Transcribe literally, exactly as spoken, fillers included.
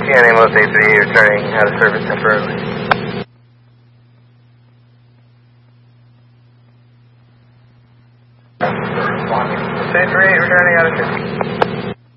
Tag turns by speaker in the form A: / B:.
A: T N A Most A three returning out of service temporarily. A three returning out of service.